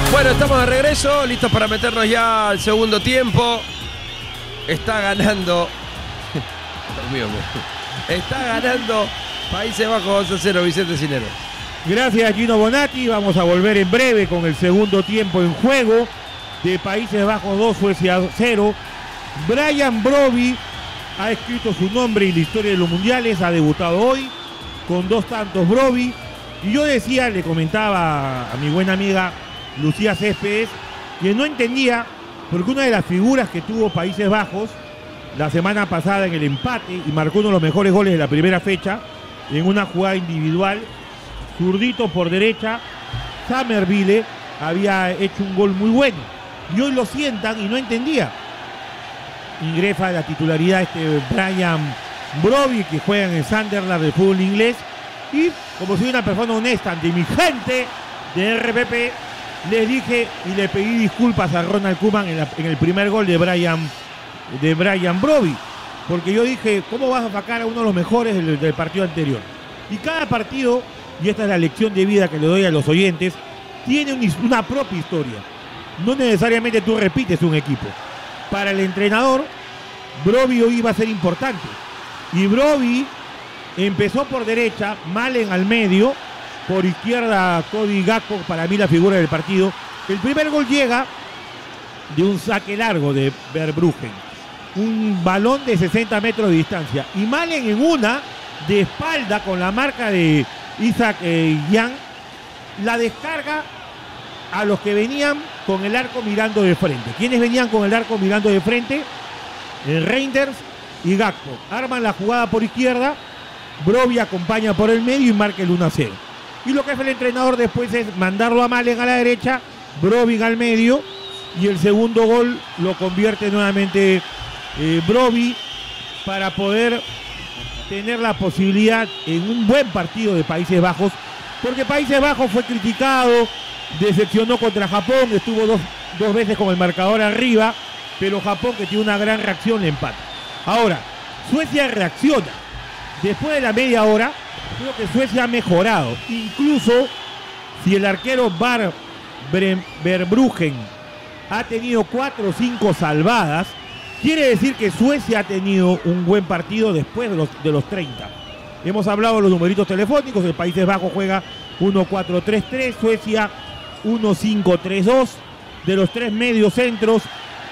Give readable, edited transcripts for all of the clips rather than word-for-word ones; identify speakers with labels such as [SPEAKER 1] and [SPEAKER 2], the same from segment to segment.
[SPEAKER 1] Bueno, estamos de regreso, listos para meternos ya al segundo tiempo. Está ganando. Está ganando Países Bajos 2-0, Vicente Cinero.
[SPEAKER 2] Gracias, Gino Bonatti. Vamos a volver en breve con el segundo tiempo en juego de Países Bajos 2, Suecia 0. Brian Brobbey ha escrito su nombre en la historia de los mundiales, ha debutado hoy con 2 tantos Brobbey. Y yo decía, le comentaba a mi buena amiga Lucía Céspedes, que no entendía porque una de las figuras que tuvo Países Bajos la semana pasada en el empate y marcó uno de los mejores goles de la primera fecha en una jugada individual, zurdito por derecha, Summerville había hecho un gol muy bueno y hoy lo sientan y no entendía. Ingresa a la titularidad Brian Brobbey, que juega en el Sunderland del fútbol inglés, y como soy una persona honesta ante mi gente de RPP, les dije y le pedí disculpas a Ronald Koeman en el primer gol de Brian Brobbey, porque yo dije, ¿cómo vas a sacar a uno de los mejores del partido anterior? Y cada partido, y esta es la lección de vida que le doy a los oyentes, tiene una propia historia. No necesariamente tú repites un equipo. Para el entrenador, Brobbey hoy iba a ser importante. Y Brobbey empezó por derecha, Malen al medio, por izquierda Cody Gakpo, para mí la figura del partido. El primer gol llega de un saque largo de Verbruggen, un balón de 60 metros de distancia, y Malen en una de espalda con la marca de Isaac Jan la descarga a los que venían con el arco mirando de frente. ¿Quiénes venían con el arco mirando de frente? Reinders y Gakpo. Arman la jugada por izquierda, Brobbey acompaña por el medio y marca el 1-0. Y lo que hace el entrenador después es mandarlo a Malen a la derecha, Brobbey al medio, y el segundo gol lo convierte nuevamente Brobbey para poder tener la posibilidad en un buen partido de Países Bajos, porque Países Bajos fue criticado, decepcionó contra Japón, estuvo dos veces con el marcador arriba, pero Japón, que tiene una gran reacción, le empata. Ahora, Suecia reacciona. Después de la media hora, creo que Suecia ha mejorado. Incluso si el arquero Verbruggen ha tenido 4 o 5 salvadas, quiere decir que Suecia ha tenido un buen partido después de los 30. Hemos hablado de los numeritos telefónicos. El Países Bajos juega 1-4-3-3, Suecia 1-5-3-2. De los 3 medios centros,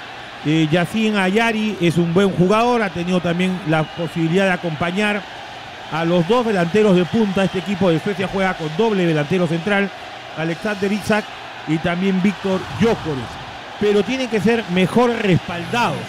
[SPEAKER 2] Yacine Ayari es un buen jugador, ha tenido también la posibilidad de acompañar a los 2 delanteros de punta. Este equipo de Suecia juega con doble delantero central, Alexander Isak y también Víctor Gyökeres, pero tienen que ser mejor respaldados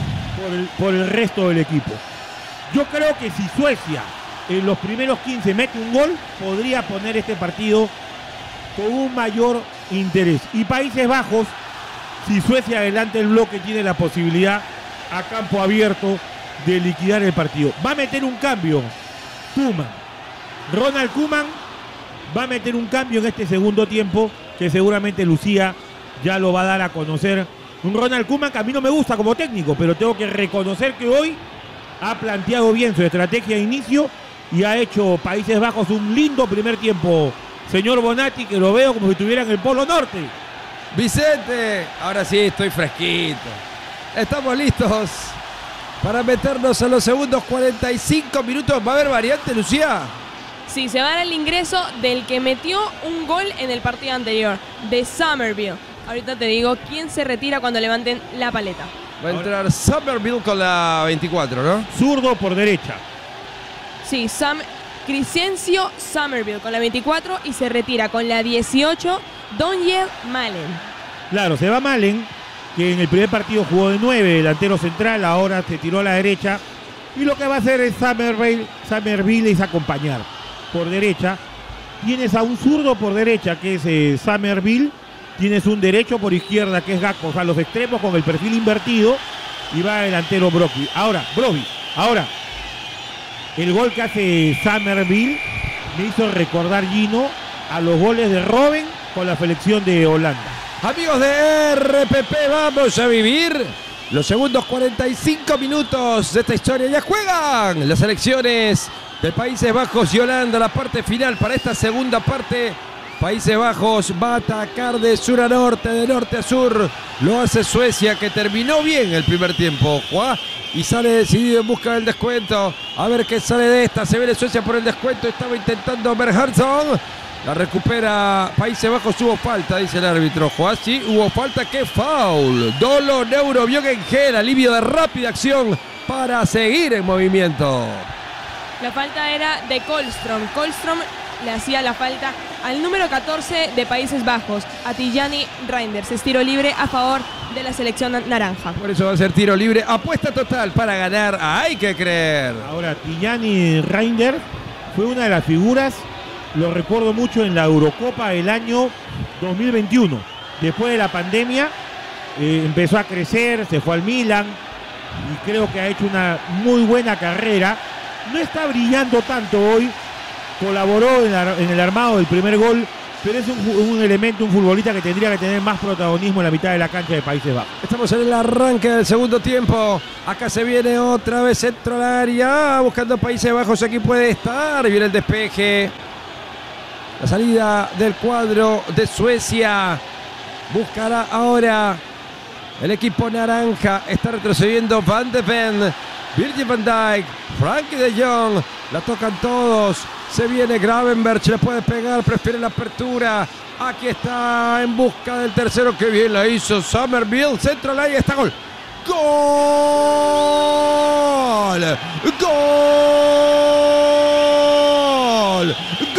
[SPEAKER 2] por el resto del equipo. Yo creo que si Suecia en los primeros 15 mete un gol, podría poner este partido con un mayor interés. Y Países Bajos, si Suecia adelanta el bloque, tiene la posibilidad a campo abierto de liquidar el partido. Va a meter un cambio Koeman. Ronald Koeman va a meter un cambio en este segundo tiempo, que seguramente Lucía ya lo va a dar a conocer. Un Ronald Koeman que a mí no me gusta como técnico, pero tengo que reconocer que hoy ha planteado bien su estrategia de inicio y ha hecho Países Bajos un lindo primer tiempo. Señor Bonatti, que lo veo como si estuviera en el Polo Norte.
[SPEAKER 1] Vicente, ahora sí estoy fresquito. Estamos listos para meternos a los segundos 45 minutos. ¿Va a haber variante, Lucía?
[SPEAKER 3] Sí, se va a dar el ingreso del que metió un gol en el partido anterior, de Summerville. Ahorita te digo quién se retira cuando levanten la paleta.
[SPEAKER 1] Va a entrar Summerville con la 24, ¿no?
[SPEAKER 2] Zurdo por derecha.
[SPEAKER 3] Sí, Crescencio Summerville con la 24 y se retira con la 18 Daniel Malen.
[SPEAKER 2] Claro, se va Malen, que en el primer partido jugó de 9, delantero central, ahora se tiró a la derecha. Y lo que va a hacer es Summerville es acompañar por derecha. Tienes a un zurdo por derecha, que es Summerville. Tienes un derecho por izquierda, que es Gakpo. O sea, los extremos con el perfil invertido. Y va delantero Brobbey. Ahora, el gol que hace Summerville me hizo recordar, Gino, a los goles de Robben con la selección de Holanda.
[SPEAKER 1] Amigos de RPP, vamos a vivir los segundos 45 minutos de esta historia. Ya juegan las selecciones de Países Bajos y Holanda, la parte final para esta segunda parte Países Bajos va a atacar de sur a norte, de norte a sur. Lo hace Suecia, que terminó bien el primer tiempo. Y sale decidido en busca del descuento. A ver qué sale de esta. Se viene Suecia por el descuento. Estaba intentando Berhardsson. La recupera Países Bajos. Hubo falta, dice el árbitro. Sí, hubo falta. ¡Qué foul! Dolo Neurobiogengel. Alivio de rápida acción para seguir en movimiento.
[SPEAKER 3] La falta era de Kohlström. Kohlström le hacía la falta al número 14 de Países Bajos, a Tijani Reinders. Es tiro libre a favor de la selección naranja.
[SPEAKER 1] Por eso va a ser tiro libre. Apuesta total para ganar. Hay que creer.
[SPEAKER 2] Ahora, Tijani Reinders fue una de las figuras, lo recuerdo mucho, en la Eurocopa del año 2021. Después de la pandemia, empezó a crecer, se fue al Milan y creo que ha hecho una muy buena carrera. No está brillando tanto hoy. Colaboró en el armado del primer gol, pero es un elemento, un futbolista que tendría que tener más protagonismo en la mitad de la cancha de Países Bajos.
[SPEAKER 1] Estamos en el arranque del segundo tiempo. Acá se viene otra vez centro al área, buscando Países Bajos. Aquí puede estar. Viene el despeje. La salida del cuadro de Suecia. Buscará ahora el equipo naranja. Está retrocediendo Van de Ven, Virgil van Dijk, Frankie de Jong. La tocan todos. Se viene Gravenberch, le puede pegar, prefiere la apertura. Aquí está en busca del tercero. Que bien la hizo Somerville. Centro al área, está gol. ¡Gol! ¡Gol!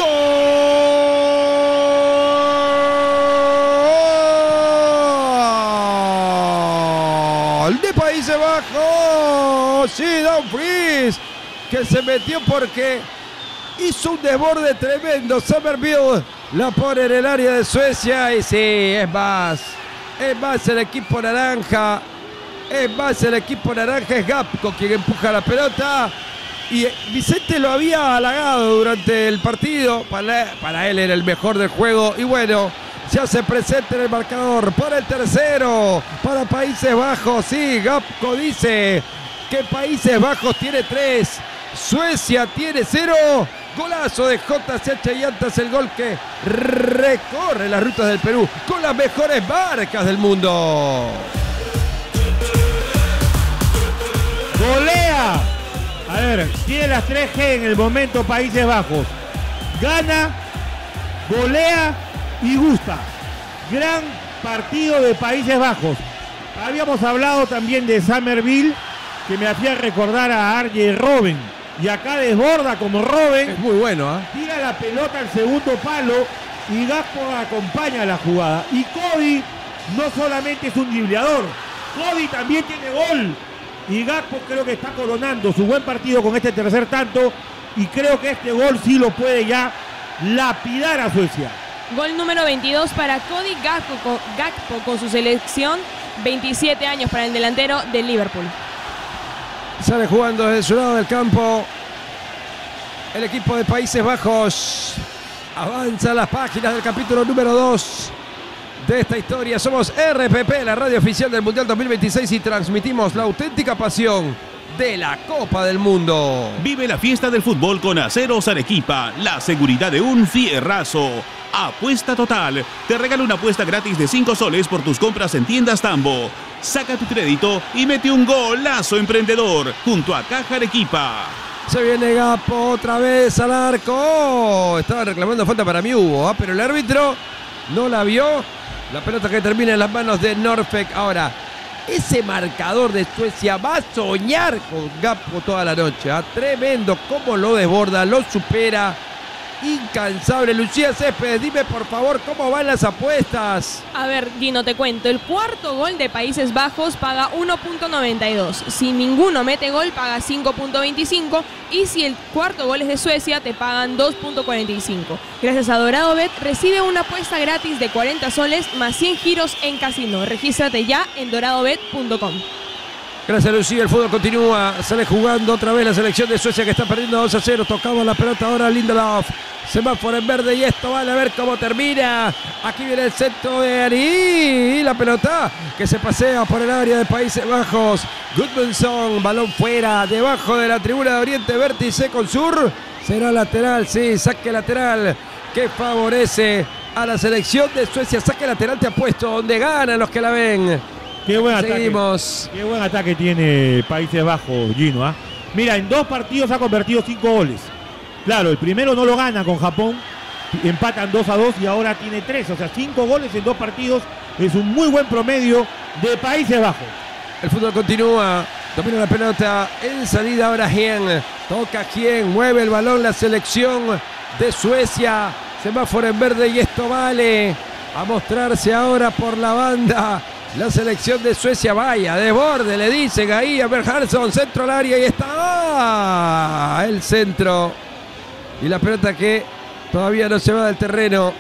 [SPEAKER 1] ¡Gol! De Países Bajos. Sí, Dumfries, que se metió porque hizo un desborde tremendo. Somerville la pone en el área de Suecia. Y sí, es más el equipo naranja. Es Gapco quien empuja la pelota. Y Vicente lo había halagado durante el partido. Para él era el mejor del juego. Y bueno, ya se presenta en el marcador por el tercero para Países Bajos. Sí, Gapco dice que Países Bajos tiene 3, Suecia tiene 0. Golazo de JCH Llantas, el gol que recorre las rutas del Perú con las mejores marcas del mundo.
[SPEAKER 2] Golea. A ver, tiene las 3 G en el momento Países Bajos. Gana, golea y gusta. Gran partido de Países Bajos. Habíamos hablado también de Somerville, que me hacía recordar a Arjen Robben. Y acá desborda como Robben.
[SPEAKER 1] Es muy bueno, ¿eh?
[SPEAKER 2] Tira la pelota al segundo palo y Gakpo acompaña la jugada. Y Cody no solamente es un dribleador, Cody también tiene gol. Y Gakpo creo que está coronando su buen partido con este tercer tanto. Y creo que este gol sí lo puede ya lapidar a Suecia.
[SPEAKER 3] Gol número 22 para Cody Gakpo con su selección. 27 años para el delantero del Liverpool.
[SPEAKER 1] Sale jugando desde su lado del campo el equipo de Países Bajos. Avanza las páginas del capítulo número 2 de esta historia. Somos RPP, la radio oficial del Mundial 2026, y transmitimos la auténtica pasión de la Copa del Mundo.
[SPEAKER 4] Vive la fiesta del fútbol con Aceros Arequipa, la seguridad de un fierrazo. Apuesta total. Te regala una apuesta gratis de 5 soles por tus compras en tiendas Tambo. Saca tu crédito y mete un golazo emprendedor junto a Caja Arequipa.
[SPEAKER 1] Se viene Gappo otra vez al arco. Estaba reclamando falta, para mí hubo, pero el árbitro no la vio. La pelota que termina en las manos de Norfek. Ahora, ese marcador de Suecia va a soñar con Gappo toda la noche. Tremendo cómo lo desborda, lo supera. Incansable. Lucía Céspedes, dime por favor cómo van las apuestas.
[SPEAKER 3] A ver, Dino, te cuento. El cuarto gol de Países Bajos paga 1.92. Si ninguno mete gol, paga 5.25. Y si el cuarto gol es de Suecia, te pagan 2.45. Gracias a Dorado Bet, recibe una apuesta gratis de 40 soles más 100 giros en casino. Regístrate ya en doradobet.com.
[SPEAKER 1] Gracias, Lucía. El fútbol continúa. Sale jugando otra vez la selección de Suecia, que está perdiendo 2-0. Tocamos la pelota ahora Lindelof. Semáforo en verde y esto vale a ver cómo termina. Aquí viene el centro de Ari. Y la pelota que se pasea por el área de Países Bajos. Gudmundsson, balón fuera, debajo de la tribuna de Oriente, vértice con Sur. Será lateral, sí, saque lateral que favorece a la selección de Suecia. Saque lateral te apuesto, donde ganan los que la ven.
[SPEAKER 2] Qué buen
[SPEAKER 1] Seguimos.
[SPEAKER 2] ataque. Qué buen ataque tiene Países Bajos, Gino. ¿Ah? Mira, en 2 partidos ha convertido 5 goles. Claro, el primero no lo gana con Japón. Empatan 2-2 y ahora tiene 3. O sea, 5 goles en 2 partidos. Es un muy buen promedio de Países Bajos.
[SPEAKER 1] El fútbol continúa. Domina la pelota en salida ahora Hien. Toca Hien. Mueve el balón la selección de Suecia. Semáforo en verde y esto vale. A mostrarse ahora por la banda. La selección de Suecia, vaya, de borde, le dicen ahí a Bernhardsson, centro al área y está el centro. Y la pelota que todavía no se va del terreno.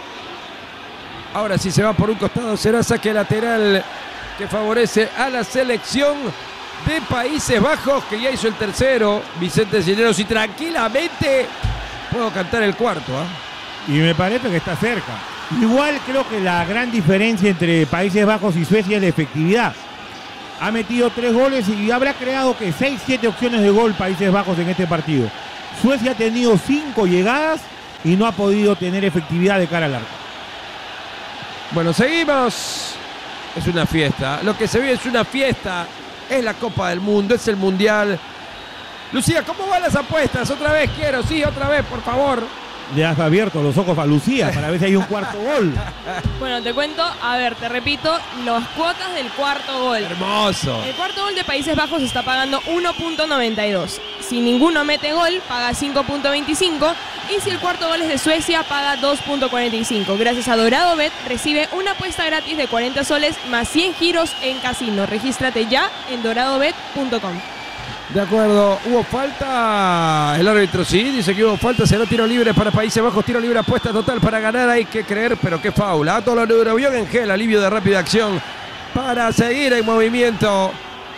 [SPEAKER 1] Ahora sí se va por un costado, será saque lateral que favorece a la selección de Países Bajos, que ya hizo el tercero, Vicente Cisneros, y tranquilamente puedo cantar el cuarto.
[SPEAKER 2] Y me parece que está cerca. Igual creo que la gran diferencia entre Países Bajos y Suecia es la efectividad. Ha metido 3 goles y habrá creado que 6-7 opciones de gol Países Bajos en este partido. Suecia ha tenido 5 llegadas y no ha podido tener efectividad de cara al arco.
[SPEAKER 1] Bueno, seguimos. Es una fiesta. Lo que se ve es una fiesta. Es la Copa del Mundo, es el Mundial. Lucía, ¿cómo van las apuestas? Otra vez quiero, sí, otra vez, por favor.
[SPEAKER 2] Le has abierto los ojos a Lucía para ver si hay un cuarto gol.
[SPEAKER 3] Bueno, te cuento, a ver, te repito, las cuotas del cuarto gol.
[SPEAKER 1] Hermoso.
[SPEAKER 3] El cuarto gol de Países Bajos está pagando 1.92. Si ninguno mete gol, paga 5.25. Y si el cuarto gol es de Suecia, paga 2.45. Gracias a Dorado Bet, recibe una apuesta gratis de 40 soles más 100 giros en casino. Regístrate ya en doradobet.com.
[SPEAKER 1] De acuerdo, hubo falta. El árbitro sí, dice que hubo falta. Será tiro libre para Países Bajos. Tiro libre, apuesta total para ganar. Hay que creer, pero qué faula. Todo lo neurobión en gel, alivio de rápida acción para seguir en movimiento.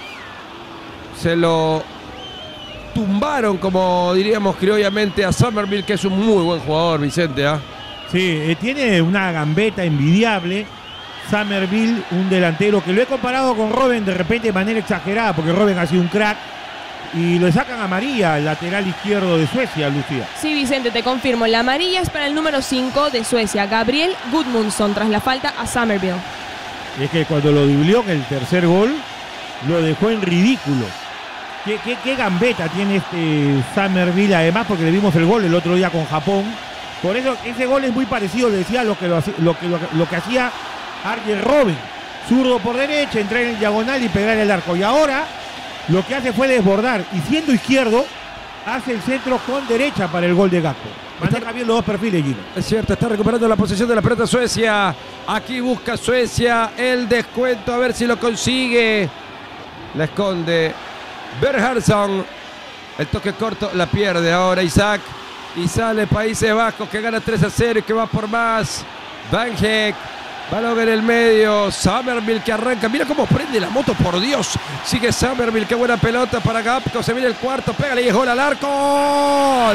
[SPEAKER 1] Se lo tumbaron, como diríamos criollamente, a Somerville, que es un muy buen jugador, Vicente.
[SPEAKER 2] Sí, tiene una gambeta envidiable. Somerville, un delantero que lo he comparado con Robben de repente de manera exagerada, porque Robben ha sido un crack. Y le sacan amarilla al lateral izquierdo de Suecia, Lucía.
[SPEAKER 3] Sí, Vicente, te confirmo. La amarilla es para el número 5 de Suecia, Gabriel Gudmundsson, tras la falta a Somerville.
[SPEAKER 2] Es que cuando lo dribló en el tercer gol, lo dejó en ridículo. ¿Qué gambeta tiene este Somerville? Además, porque le vimos el gol el otro día con Japón. Por eso, ese gol es muy parecido, le decía, lo que hacía Arjen Robben. Zurdo por derecha, entrar en diagonal y pegar el arco. Y ahora lo que hace fue desbordar y siendo izquierdo hace el centro con derecha para el gol de Gakpo. Maneja bien los dos perfiles, Gino.
[SPEAKER 1] Es cierto, está recuperando la posesión de la pelota Suecia. Aquí busca Suecia el descuento, a ver si lo consigue. La esconde Bernhardsson. El toque corto la pierde ahora Isaac. Y sale Países Bajos, que gana 3-0 y que va por más. Van Heek. Balón en el medio, Somerville que arranca, mira cómo prende la moto, por Dios. Sigue Somerville, qué buena pelota para Gakpo, se viene el cuarto, pégale y es gol al arco. ¡Gol!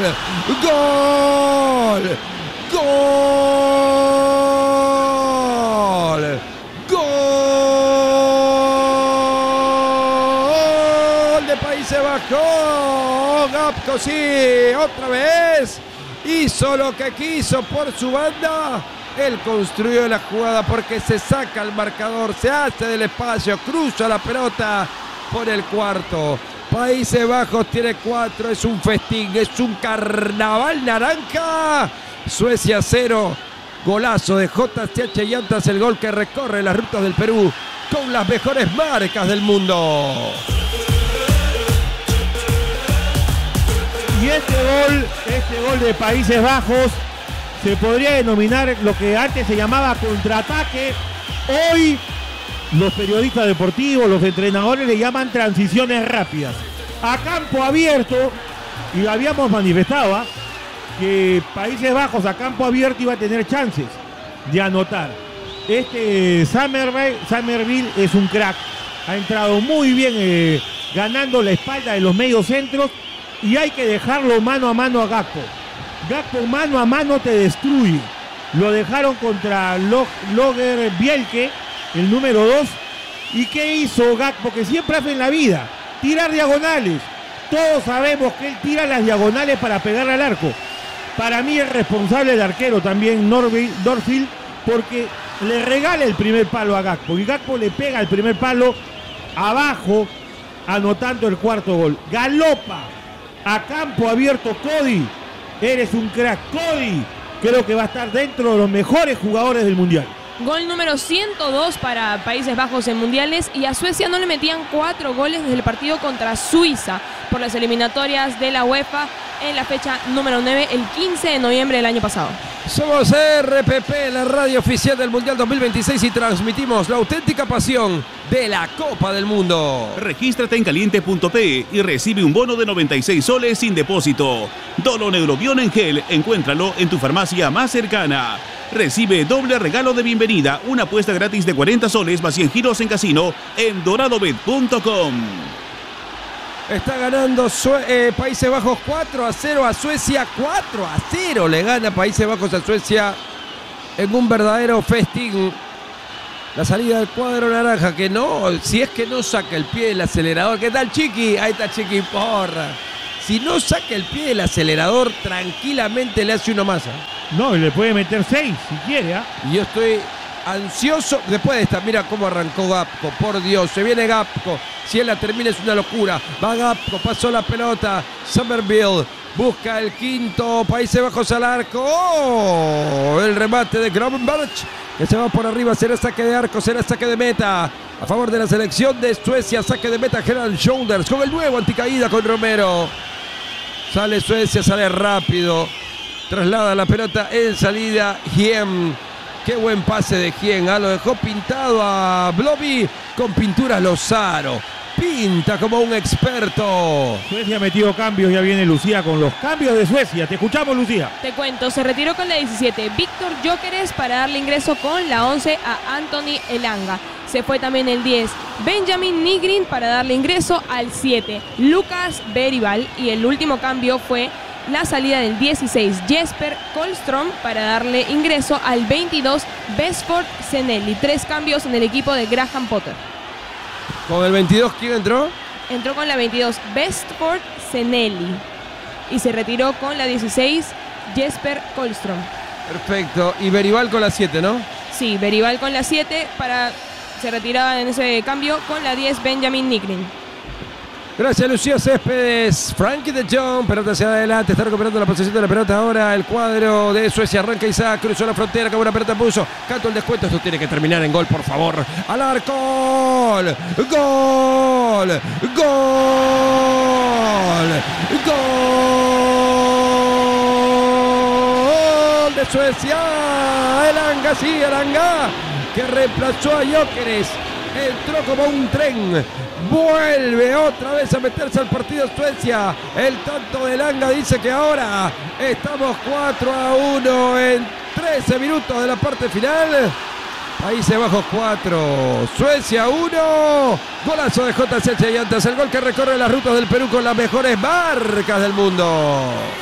[SPEAKER 1] ¡Gol! ¡Gol! ¡Gol de Países Bajos! Gakpo, sí, otra vez. Hizo lo que quiso por su banda. Él construyó la jugada porque se saca el marcador, se hace del espacio, cruza la pelota por el cuarto. Países Bajos tiene 4, es un festín, es un carnaval naranja. Suecia 0, golazo de JCH Llantas, el gol que recorre las rutas del Perú con las mejores marcas del mundo.
[SPEAKER 2] Y este gol de Países Bajos se podría denominar lo que antes se llamaba contraataque. Hoy los periodistas deportivos, los entrenadores le llaman transiciones rápidas. A campo abierto, y lo habíamos manifestado, que Países Bajos a campo abierto iba a tener chances de anotar. Este Somerville es un crack. Ha entrado muy bien ganando la espalda de los medios centros y hay que dejarlo mano a mano a Gakpo. Gakpo mano a mano te destruye. Lo dejaron contra Loger Bielke, el número 2. ¿Y qué hizo Gakpo? Que siempre hace en la vida, tirar diagonales. Todos sabemos que él tira las diagonales para pegar al arco. Para mí es responsable el arquero también, Dorfield, porque le regala el primer palo a Gakpo. Y Gakpo le pega el primer palo abajo, anotando el cuarto gol. Galopa a campo abierto Cody. Eres un crack, Cody. Creo que va a estar dentro de los mejores jugadores del Mundial.
[SPEAKER 3] Gol número 102 para Países Bajos en mundiales, y a Suecia no le metían 4 goles desde el partido contra Suiza por las eliminatorias de la UEFA en la fecha número 9, el 15 de noviembre del año pasado.
[SPEAKER 1] Somos RPP, la radio oficial del Mundial 2026, y transmitimos la auténtica pasión de la Copa del Mundo.
[SPEAKER 4] Regístrate en caliente.pe y recibe un bono de 96 soles sin depósito. Dolo Neurobión en gel, encuéntralo en tu farmacia más cercana. Recibe doble regalo de bienvenida, una apuesta gratis de 40 soles más 100 giros en casino en doradobet.com.
[SPEAKER 1] Está ganando Países Bajos 4-0 a Suecia. 4-0 le gana Países Bajos a Suecia en un verdadero festín. La salida del cuadro naranja, que no, si es que no saca el pie del acelerador. ¿Qué tal, Chiqui? Ahí está Chiqui Porra. Si no saca el pie del acelerador, tranquilamente le hace uno más.
[SPEAKER 2] No, y le puede meter 6 si quiere.
[SPEAKER 1] Y yo estoy ansioso después de esta. Mira cómo arrancó Gakpo, por Dios, se viene Gakpo. Si él la termina es una locura. Va Gakpo, pasó la pelota. Summerville busca el quinto. Países Bajos al arco. ¡Oh! El remate de Gravenberch, que se va por arriba. Será saque de arco, será saque de meta a favor de la selección de Suecia. Saque de meta Gerald Shoulders con el nuevo anticaída con Romero. Sale Suecia, sale rápido. Traslada la pelota en salida Hiem. Qué buen pase de Hiem. Lo dejó pintado a Bloby con pintura Lozaro. Pinta como un experto.
[SPEAKER 2] Suecia ha metido cambios, ya viene Lucía con los cambios de Suecia. Te escuchamos, Lucía.
[SPEAKER 3] Te cuento, se retiró con la 17 Víctor Gyökeres para darle ingreso con la 11 a Anthony Elanga. Se fue también el 10 Benjamin Nygren para darle ingreso al 7 Lucas Bergvall, y el último cambio fue la salida del 16 Jesper Kohlström para darle ingreso al 22 Vesford Zenelli. 3 cambios en el equipo de Graham Potter.
[SPEAKER 1] Con el 22, ¿quién entró?
[SPEAKER 3] Entró con la 22 Vesford Zenelli y se retiró con la 16 Jesper Kohlström.
[SPEAKER 1] Perfecto. Y Bergvall con la 7, ¿no?
[SPEAKER 3] Sí, Bergvall con la 7 se retiraba en ese cambio con la 10 Benjamin Nygren.
[SPEAKER 1] Gracias, Lucía Céspedes. Frankie de Jong, pelota hacia adelante, está recuperando la posesión de la pelota ahora el cuadro de Suecia. Arranca Isaac, cruzó la frontera, como una pelota puso. Canto el descuento, esto tiene que terminar en gol, por favor. Al arco, gol, gol, gol, gol de Suecia. Elanga, sí, Elanga, que reemplazó a Gyökeres. Entró como un tren. Vuelve otra vez a meterse al partido Suecia. El tanto de Langa dice que ahora estamos 4-1 en 13 minutos de la parte final. Países Bajos 4, Suecia 1. Golazo de JCH Llantas, el gol que recorre las rutas del Perú con las mejores marcas del mundo.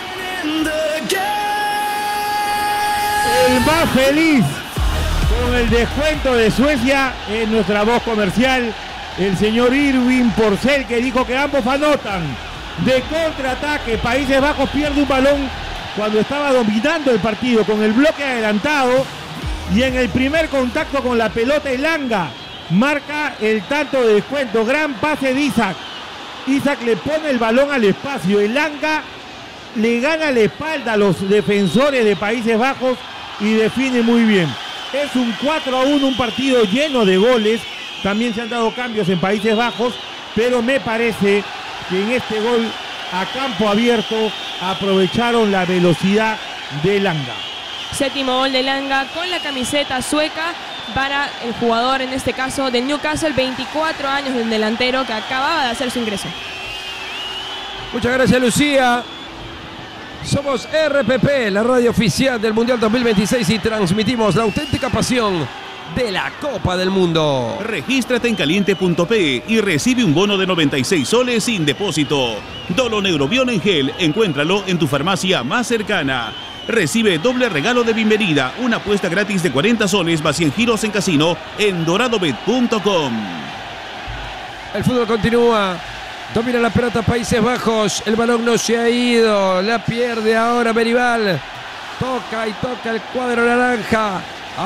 [SPEAKER 2] El más feliz con el descuento de Suecia en nuestra voz comercial, el señor Irving Porcel, que dijo que ambos anotan de contraataque. Países Bajos pierde un balón cuando estaba dominando el partido con el bloque adelantado, y en el primer contacto con la pelota Elanga marca el tanto de descuento. Gran pase de Isaac. Isaac le pone el balón al espacio. Elanga le gana la espalda a los defensores de Países Bajos y define muy bien. Es un 4-1, un partido lleno de goles. También se han dado cambios en Países Bajos, pero me parece que en este gol a campo abierto aprovecharon la velocidad de Elanga.
[SPEAKER 3] Séptimo gol de Elanga con la camiseta sueca para el jugador, en este caso del Newcastle, 24 años del delantero que acababa de hacer su ingreso.
[SPEAKER 1] Muchas gracias, Lucía. Somos RPP, la radio oficial del Mundial 2026, y transmitimos la auténtica pasión de la Copa del Mundo.
[SPEAKER 4] Regístrate en caliente.pe y recibe un bono de 96 soles sin depósito. Dolo Neurobión en gel, encuéntralo en tu farmacia más cercana. Recibe doble regalo de bienvenida, una apuesta gratis de 40 soles más 100 giros en casino en doradobet.com.
[SPEAKER 1] El fútbol continúa. Domina la pelota Países Bajos. El balón no se ha ido. La pierde ahora Bergvall. Toca y toca el cuadro naranja.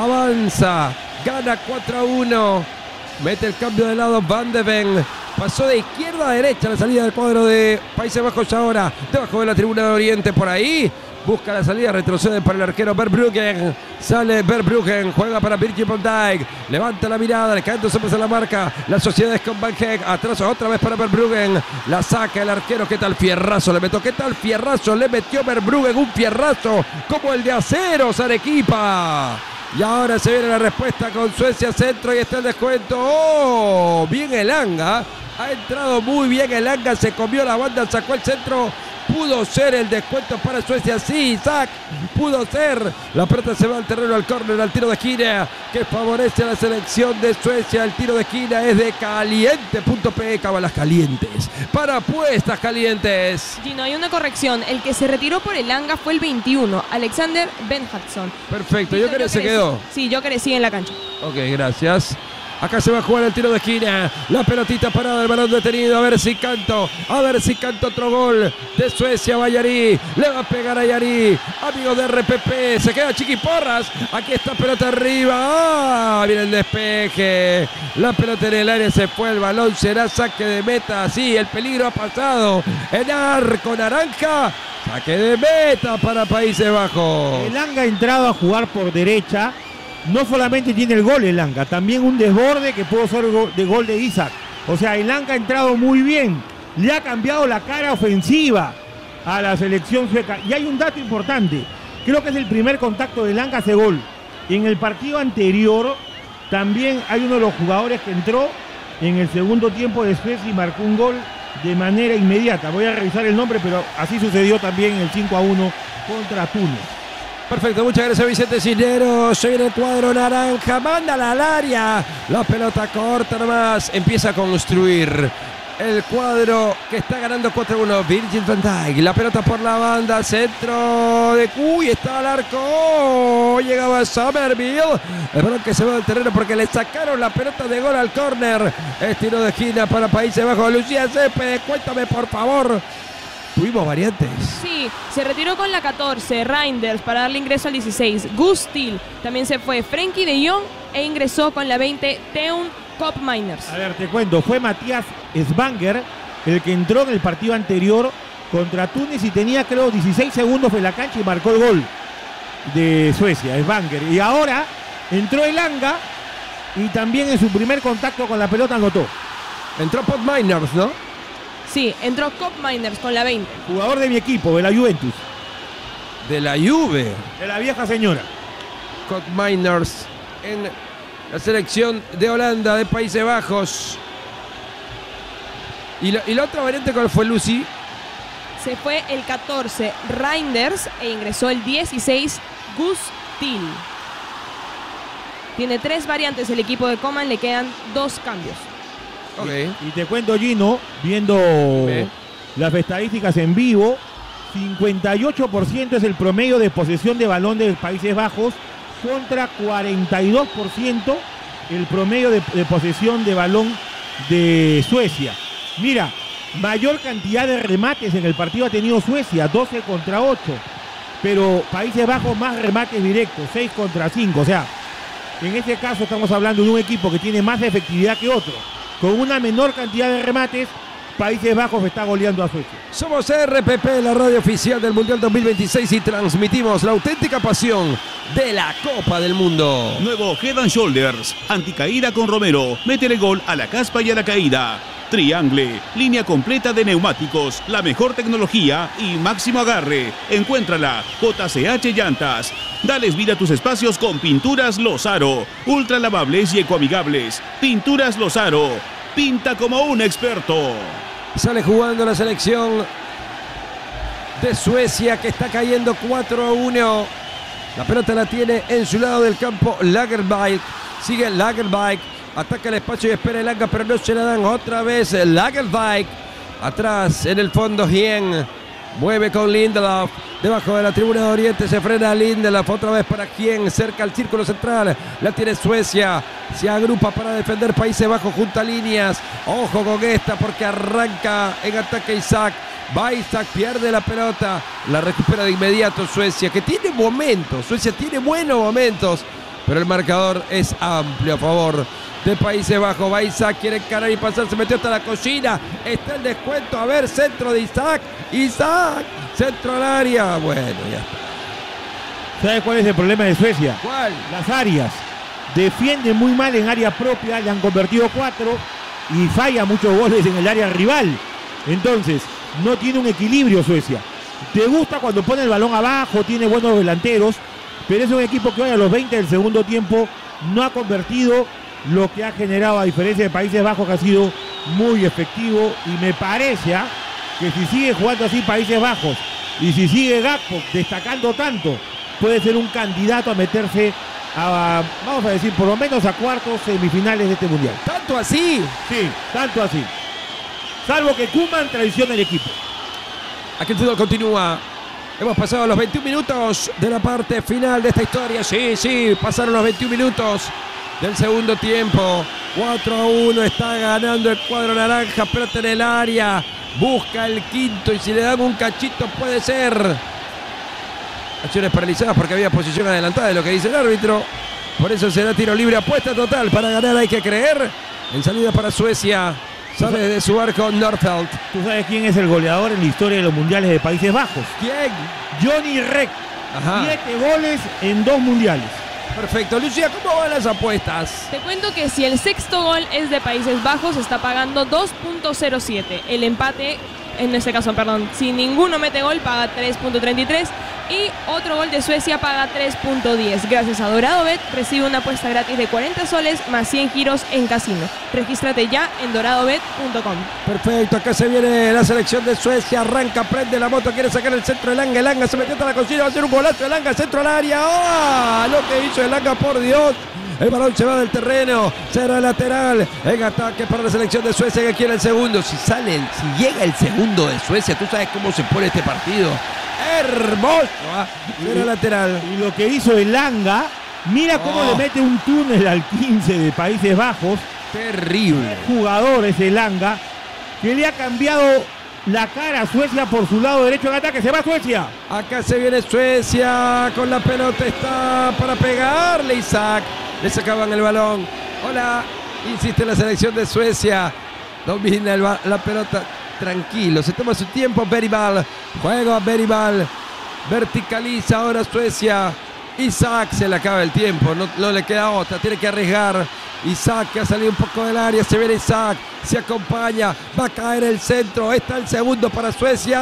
[SPEAKER 1] Avanza. Gana 4-1. Mete el cambio de lado Van de Ven. Pasó de izquierda a derecha la salida del cuadro de Países Bajos ahora. Debajo de la tribuna de Oriente por ahí. Busca la salida, retrocede para el arquero Verbruggen. Sale Verbruggen, juega para Virgil van Dijk. Levanta la mirada, le caen 2 hombres a la marca. La sociedad es con Van Heek. Atrás otra vez para Verbruggen. La saca el arquero. ¿Qué tal fierrazo le metió? ¿Qué tal fierrazo le metió Verbruggen? Un fierrazo como el de Aceros Arequipa. Y ahora se viene la respuesta con Suecia centro y está el descuento. ¡Oh! Bien Elanga. Ha entrado muy bien Elanga. Se comió la banda, sacó el centro. Pudo ser el descuento para Suecia. Sí, Isaac. Pudo ser. La pelota se va al terreno, al córner, al tiro de esquina, que favorece a la selección de Suecia. El tiro de esquina es de Caliente.pe. Cábalas calientes. Para apuestas calientes.
[SPEAKER 3] Gino, hay una corrección. El que se retiró por Elanga fue el 21, Alexander Benhardson.
[SPEAKER 1] Perfecto. Gyökeres se quedó.
[SPEAKER 3] Sí, Gyökeres sigue en la cancha.
[SPEAKER 1] Ok, gracias. Acá se va a jugar el tiro de esquina. La pelotita parada, el balón detenido. A ver si canto. A ver si canto otro gol de Suecia. Va Yarí. Le va a pegar a Yarí. Amigo de RPP. Se queda Chiquiporras. Aquí está pelota arriba. ¡Ah! Viene el despeje. La pelota en el aire. Se fue el balón. Será saque de meta. Sí, el peligro ha pasado. En arco naranja. Saque de meta para Países Bajos.
[SPEAKER 2] Elanga ha entrado a jugar por derecha. No solamente tiene el gol Elanga, también un desborde que pudo ser de gol de Isaac. O sea, Elanga ha entrado muy bien. Le ha cambiado la cara ofensiva a la selección sueca. Y hay un dato importante. Creo que es el primer contacto de Elanga hace gol. En el partido anterior también hay uno de los jugadores que entró en el segundo tiempo de Suecia y marcó un gol de manera inmediata. Voy a revisar el nombre, pero así sucedió también en el 5-1 contra Túnez.
[SPEAKER 1] Perfecto, muchas gracias Vicente Cisneros. Se viene el cuadro naranja, mándala al área. La pelota corta nomás. Empieza a construir el cuadro que está ganando 4-1. Virgil van Dijk. La pelota por la banda, centro de Cuy. Está al arco. Oh, llegaba Somerville. El balón que se va del terreno porque le sacaron la pelota de gol al córner. Es tiro de esquina para Países Bajos. Lucía Céspedes, cuéntame por favor. Tuvimos variantes.
[SPEAKER 3] Sí, se retiró con la 14, Reinders, para darle ingreso al 16. Gus Til, también se fue Frenkie de Jong e ingresó con la 20, Teun Koopmeiners.
[SPEAKER 2] A ver, te cuento, fue Matías Svanger el que entró en el partido anterior contra Túnez y tenía, creo, 16 segundos en la cancha y marcó el gol de Suecia, Svanger. Y ahora entró Elanga y también en su primer contacto con la pelota anotó.
[SPEAKER 1] Entró Koopmeiners, ¿no?
[SPEAKER 3] Sí, entró Koopmeiners con la 20.
[SPEAKER 2] Jugador de mi equipo, de la Juventus.
[SPEAKER 1] De la Juve.
[SPEAKER 2] De la vieja señora.
[SPEAKER 1] Koopmeiners en la selección de Holanda, de Países Bajos. ¿Y la otra variante cuál fue, Lucy?
[SPEAKER 3] Se fue el 14, Reinders, e ingresó el 16, Gus Til. Tiene 3 variantes el equipo de Coman, le quedan 2 cambios.
[SPEAKER 1] Okay.
[SPEAKER 2] Y te cuento, Gino, viendo las estadísticas en vivo, 58% es el promedio de posesión de balón de Países Bajos contra 42% el promedio de posesión de balón de Suecia. Mira, mayor cantidad de remates en el partido ha tenido Suecia, 12 contra 8, pero Países Bajos más remates directos, 6 contra 5. O sea, en este caso estamos hablando de un equipo que tiene más efectividad que otro. Con una menor cantidad de remates, Países Bajos está goleando a Suecia.
[SPEAKER 1] Somos RPP, la radio oficial del Mundial 2026 y transmitimos la auténtica pasión de la Copa del Mundo.
[SPEAKER 4] Nuevo Head and Shoulders, anticaída con Romero, métele gol a la caspa y a la caída. Triangle, línea completa de neumáticos, la mejor tecnología y máximo agarre. Encuéntrala, JCH Llantas. Dales vida a tus espacios con Pinturas Lozaro, ultra lavables y ecoamigables. Pinturas Lozaro, pinta como un experto.
[SPEAKER 1] Sale jugando la selección de Suecia que está cayendo 4-1. La pelota la tiene en su lado del campo Lagerwijk. Sigue Lagerwijk. Ataca el espacio y espera Elanga, pero no se la dan. Otra vez Lagerwijk. Atrás, en el fondo, Hien. Mueve con Lindelof. Debajo de la tribuna de Oriente se frena Lindelof. Otra vez para Hien. Cerca al círculo central. La tiene Suecia. Se agrupa para defender Países Bajos junto a líneas. Ojo con esta porque arranca en ataque Isaac. Va Isak, pierde la pelota, la recupera de inmediato Suecia, que tiene momentos, Suecia tiene buenos momentos, pero el marcador es amplio a favor de Países Bajos. Va Isak, quiere encarar y pasar, se metió hasta la cocina, está el descuento, a ver, centro de Isak, centro al área, bueno, ya está.
[SPEAKER 2] ¿Sabes cuál es el problema de Suecia?
[SPEAKER 1] ¿Cuál?
[SPEAKER 2] Las áreas. Defienden muy mal en área propia, le han convertido 4 y falla muchos goles en el área rival. Entonces, no tiene un equilibrio Suecia. Te gusta cuando pone el balón abajo, tiene buenos delanteros, pero es un equipo que hoy a los 20 del segundo tiempo no ha convertido, lo que ha generado, a diferencia de Países Bajos, que ha sido muy efectivo. Y me parece que si sigue jugando así Países Bajos y si sigue Gakpo destacando tanto, puede ser un candidato a meterse a, vamos a decir, por lo menos a cuartos, semifinales de este mundial.
[SPEAKER 1] ¿Tanto así?
[SPEAKER 2] Sí, tanto así. Salvo que Koeman traicione el equipo.
[SPEAKER 1] Aquí el fútbol continúa. Hemos pasado los 21 minutos de la parte final de esta historia. Sí, pasaron los 21 minutos del segundo tiempo. 4-1, está ganando el cuadro naranja, pelota en el área. Busca el quinto y si le dan un cachito puede ser. Acciones paralizadas porque había posición adelantada de lo que dice el árbitro. Por eso será tiro libre, apuesta total. Para ganar hay que creer. En salida para Suecia. Sale de su arco Nordfeldt.
[SPEAKER 2] ¿Tú sabes quién es el goleador en la historia de los mundiales de Países Bajos?
[SPEAKER 1] ¿Quién?
[SPEAKER 2] Johnny Rek.
[SPEAKER 1] Ajá.
[SPEAKER 2] 7 goles en 2 mundiales.
[SPEAKER 1] Perfecto. Lucía, ¿cómo van las apuestas?
[SPEAKER 3] Te cuento que si el sexto gol es de Países Bajos, está pagando 2.07. El empate, en este caso, si ninguno mete gol, paga 3.33. Y otro gol de Suecia paga 3.10. Gracias a DoradoBet, recibe una apuesta gratis de 40 soles más 100 giros en casino. Regístrate ya en doradobet.com.
[SPEAKER 1] Perfecto, acá se viene la selección de Suecia. Arranca, prende la moto, quiere sacar el centro de Elanga. Elanga se metió hasta la cocina, va a hacer un golazo. Elanga, centro al área. ¡Oh! Lo que hizo Elanga, por Dios. El balón se va del terreno, será lateral. En ataque para la selección de Suecia, que quiere el segundo. Si llega el segundo de Suecia, tú sabes cómo se pone este partido. Hermoso, será lateral.
[SPEAKER 2] Y lo que hizo Elanga, mira cómo le mete un túnel al 15 de Países Bajos.
[SPEAKER 1] Terrible.
[SPEAKER 2] Jugador es Elanga, que le ha cambiado la cara a Suecia por su lado derecho en ataque. Se va Suecia.
[SPEAKER 1] Acá se viene Suecia con la pelota, está para pegarle Isak. Le sacaban el balón. Hola, insiste la selección de Suecia. Domina la pelota. Tranquilo, se toma su tiempo Bergvall. Juega a Bergvall. Verticaliza ahora Suecia. Isak, se le acaba el tiempo. No le queda otra, tiene que arriesgar. Isak, que ha salido un poco del área. Se viene Isak, se acompaña. Va a caer el centro. Está el segundo para Suecia.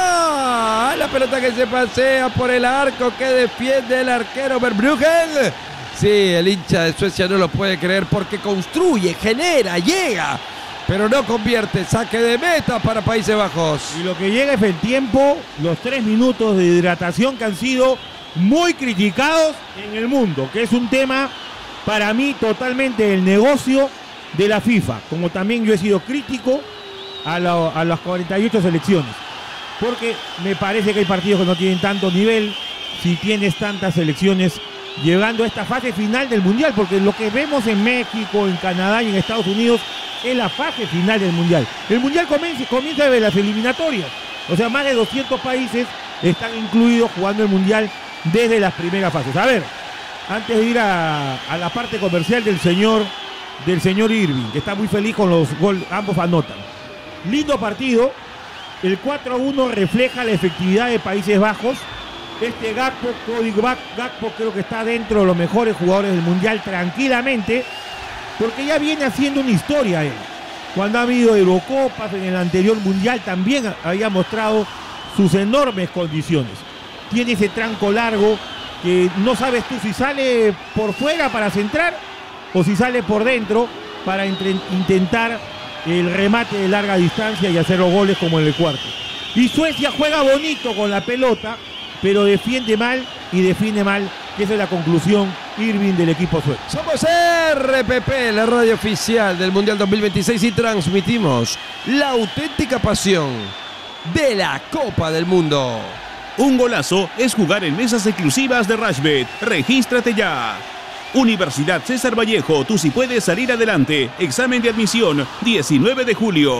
[SPEAKER 1] ¡Ah! La pelota que se pasea por el arco, que defiende el arquero Verbruggen. Sí, el hincha de Suecia no lo puede creer porque construye, genera, llega, pero no convierte. Saque de meta para Países Bajos.
[SPEAKER 2] Y lo que llega es el tiempo, los 3 minutos de hidratación que han sido muy criticados en el mundo, que es un tema para mí totalmente el negocio de la FIFA, como también yo he sido crítico a las 48 selecciones, porque me parece que hay partidos que no tienen tanto nivel si tienes tantas selecciones llegando a esta fase final del Mundial, porque lo que vemos en México, en Canadá y en Estados Unidos es la fase final del Mundial. El Mundial comienza desde las eliminatorias, o sea, más de 200 países están incluidos jugando el Mundial desde las primeras fases. A ver, antes de ir a la parte comercial del señor Irving, que está muy feliz con los goles, ambos anotan. Lindo partido, el 4-1 refleja la efectividad de Países Bajos. Este Cody Gakpo creo que está dentro de los mejores jugadores del Mundial tranquilamente, porque ya viene haciendo una historia él. Cuando ha habido Eurocopas en el anterior Mundial también había mostrado sus enormes condiciones. Tiene ese tranco largo que no sabes tú si sale por fuera para centrar o si sale por dentro para intentar el remate de larga distancia y hacer los goles como en el cuarto. Y Suecia juega bonito con la pelota, pero defiende mal y define mal, que esa es la conclusión, Irving, del equipo sueco.
[SPEAKER 1] Somos RPP, la radio oficial del Mundial 2026, y transmitimos la auténtica pasión de la Copa del Mundo.
[SPEAKER 4] Un golazo es jugar en mesas exclusivas de Rashbet. Regístrate ya. Universidad César Vallejo, tú sí puedes salir adelante. Examen de admisión, 19 de julio.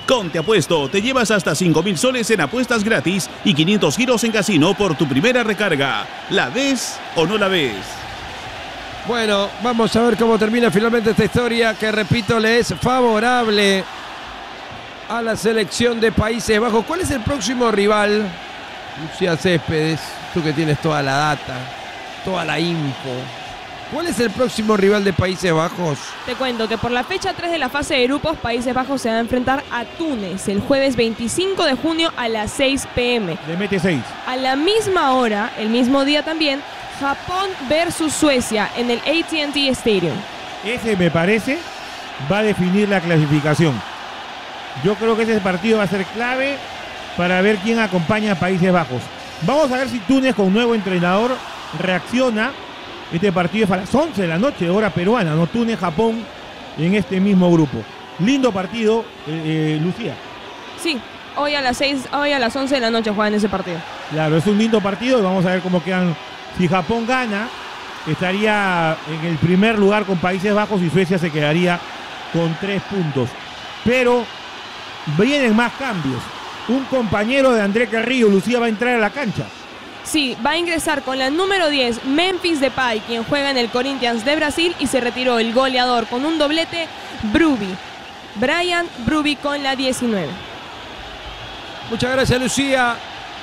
[SPEAKER 4] Con Te Apuesto te llevas hasta 5.000 soles en apuestas gratis y 500 giros en casino por tu primera recarga. ¿La ves o no la ves?
[SPEAKER 1] Bueno, vamos a ver cómo termina finalmente esta historia, que repito, le es favorable a la selección de Países Bajos. ¿Cuál es el próximo rival? Lucía Céspedes, tú que tienes toda la data, toda la info. ¿Cuál es el próximo rival de Países Bajos?
[SPEAKER 3] Te cuento que por la fecha 3 de la fase de grupos, Países Bajos se va a enfrentar a Túnez el jueves 25 de junio a las 6 p.m.
[SPEAKER 2] Le mete 6.
[SPEAKER 3] A la misma hora, el mismo día también, Japón versus Suecia en el AT&T Stadium.
[SPEAKER 2] Ese, me parece, va a definir la clasificación. Yo creo que ese partido va a ser clave para ver quién acompaña a Países Bajos. Vamos a ver si Túnez, con nuevo entrenador, reacciona. Este partido es a las 11 de la noche, hora peruana, ¿no? Túnez, Japón, en este mismo grupo. Lindo partido, Lucía.
[SPEAKER 3] Sí, hoy a las 11 de la noche juegan ese partido.
[SPEAKER 2] Claro, es un lindo partido y vamos a ver cómo quedan. Si Japón gana, estaría en el primer lugar con Países Bajos y Suecia se quedaría con 3 puntos. Pero vienen más cambios. Un compañero de André Carrillo, Lucía, va a entrar a la cancha.
[SPEAKER 3] Sí, va a ingresar con la número 10, Memphis Depay, quien juega en el Corinthians de Brasil, y se retiró el goleador con un doblete, Brian Brobbey con la 19.
[SPEAKER 1] Muchas gracias, Lucía.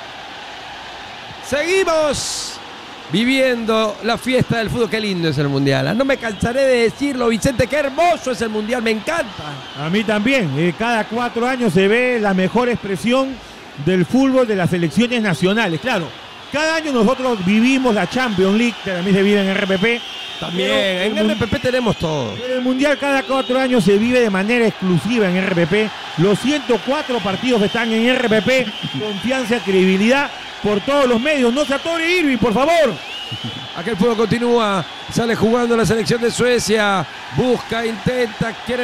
[SPEAKER 1] Seguimos viviendo la fiesta del fútbol. Qué lindo es el Mundial. No me cansaré de decirlo, Vicente, qué hermoso es el Mundial, me encanta.
[SPEAKER 2] A mí también. Cada 4 años se ve la mejor expresión del fútbol de las selecciones nacionales. Claro, cada año nosotros vivimos la Champions League, que también se vive en RPP.
[SPEAKER 1] También, en RPP tenemos todo.
[SPEAKER 2] Pero el Mundial cada 4 años se vive de manera exclusiva en RPP. Los 104 partidos están en RPP. Confianza, credibilidad por todos los medios. No se atore Irving, por favor.
[SPEAKER 1] Aquel fútbol continúa. Sale jugando la selección de Suecia. Busca, intenta, quiere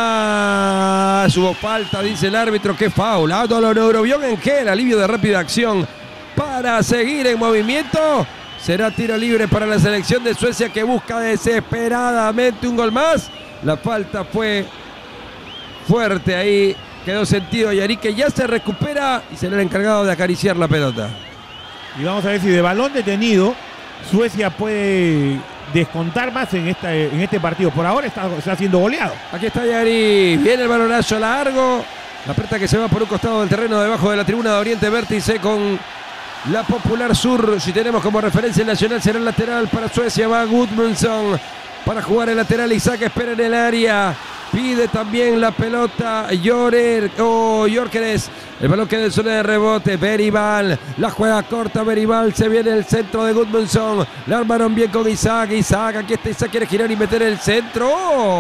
[SPEAKER 1] más. Hubo falta, dice el árbitro. Qué foul. Neurobión en gel. Alivio de rápida acción para seguir en movimiento. Será tiro libre para la selección de Suecia, que busca desesperadamente un gol más. La falta fue fuerte ahí. Quedó sentido Yarí, que ya se recupera y será el encargado de acariciar la pelota.
[SPEAKER 2] Y vamos a ver si de balón detenido Suecia puede descontar más en este partido. Por ahora está siendo goleado.
[SPEAKER 1] Aquí está Yarí. Viene el balonazo largo. La pelota que se va por un costado del terreno, debajo de la tribuna de Oriente Vértice, con la Popular Sur. Si tenemos como referencia el nacional, será el lateral para Suecia. Va Gudmundsson para jugar el lateral. Isaac espera en el área. Pide también la pelota Gyökeres. El balón queda en zona de rebote. Beribal. La juega corta Beribal. Se viene el centro de Gudmundsson. La armaron bien con Isaac. Aquí está Isaac. Quiere girar y meter el centro.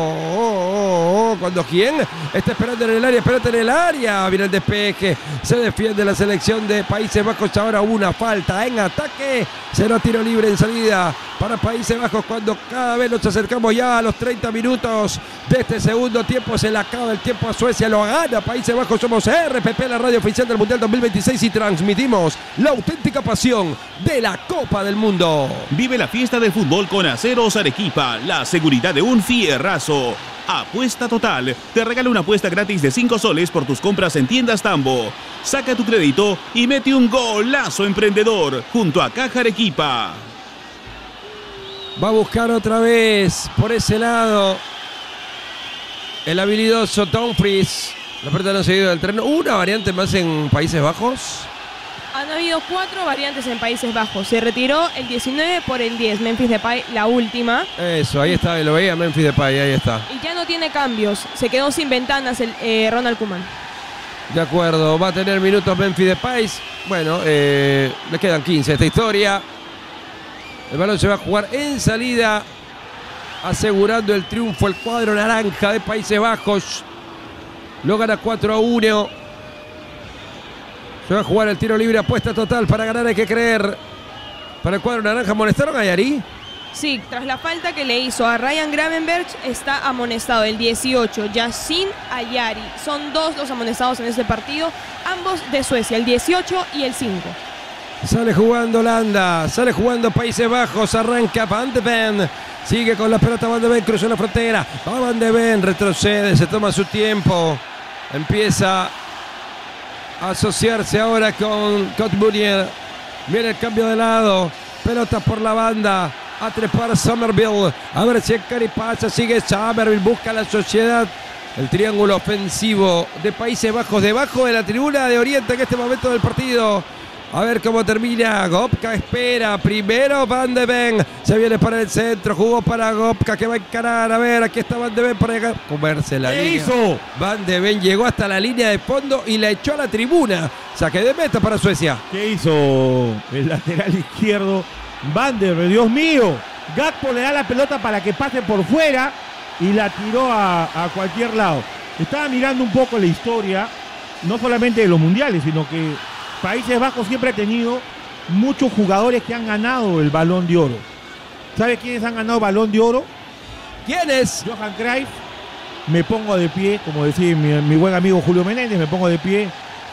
[SPEAKER 1] ¿Cuándo quién? Está esperando en el área. Espérate en el área. Viene el despeje. Se defiende la selección de Países Bajos. Ahora una falta en ataque. Será tiro libre en salida para Países Bajos, cuando cada vez nos acercamos ya a los 30 minutos de este segundo tiempo. Se le acaba el tiempo a Suecia, lo gana Países Bajos. Somos RPP, la radio oficial del Mundial 2026, y transmitimos la auténtica pasión de la Copa del Mundo.
[SPEAKER 4] Vive la fiesta del fútbol con Aceros Arequipa, la seguridad de un fierrazo. Apuesta Total te regala una apuesta gratis de 5 soles por tus compras en tiendas Tambo. Saca tu crédito y mete un golazo emprendedor junto a Caja Arequipa.
[SPEAKER 1] Va a buscar otra vez por ese lado el habilidoso Dumfries. La pelota no ha seguido del terreno. ¿Una variante más en Países Bajos?
[SPEAKER 3] Han habido 4 variantes en Países Bajos. Se retiró el 19 por el 10, Memphis Depay, la última.
[SPEAKER 1] Eso, ahí está, lo veía Memphis Depay, ahí está.
[SPEAKER 3] Y ya no tiene cambios. Se quedó sin ventanas el Ronald Koeman.
[SPEAKER 1] De acuerdo, va a tener minutos Memphis Depay. Bueno, le quedan 15 a esta historia. El balón se va a jugar en salida, asegurando el triunfo el cuadro naranja de Países Bajos. Lo gana 4-1. Se va a jugar el tiro libre, apuesta total. Para ganar hay que creer. Para el cuadro naranja, ¿amonestaron a Yarí?
[SPEAKER 3] Sí, tras la falta que le hizo a Ryan Gravenberch, está amonestado el 18, Yasin Ayari. Son 2 los amonestados en este partido, ambos de Suecia, el 18 y el 5.
[SPEAKER 1] Sale jugando Holanda, sale jugando Países Bajos, arranca Van de Ven, sigue con la pelota Van de Ven, cruzó la frontera, va Van de Ven, retrocede, se toma su tiempo. Empieza a asociarse ahora con Cottbunier. Viene el cambio de lado. Pelota por la banda. A trepar Somerville. A ver si el pasa. Sigue Somerville. Busca la sociedad. El triángulo ofensivo de Países Bajos. Debajo de la tribuna de Oriente en este momento del partido. A ver cómo termina. Gopka espera. Primero Van de Ven. Se viene para el centro. Jugó para Gopka que va a encarar. A ver, aquí está Van de Ven para llegar. Comerse la línea.
[SPEAKER 2] ¿Qué hizo?
[SPEAKER 1] Van de Ven llegó hasta la línea de fondo y la echó a la tribuna. Saque de meta para Suecia.
[SPEAKER 2] ¿Qué hizo el lateral izquierdo? Van der Ven, Dios mío. Gakpo le da la pelota para que pase por fuera y la tiró a cualquier lado. Estaba mirando un poco la historia, no solamente de los mundiales, sino que Países Bajos siempre ha tenido muchos jugadores que han ganado el Balón de Oro. ¿Sabe quiénes han ganado el Balón de Oro?
[SPEAKER 1] ¿Quiénes?
[SPEAKER 2] Johan Cruyff. Me pongo de pie, como decía mi buen amigo Julio Menéndez, me pongo de pie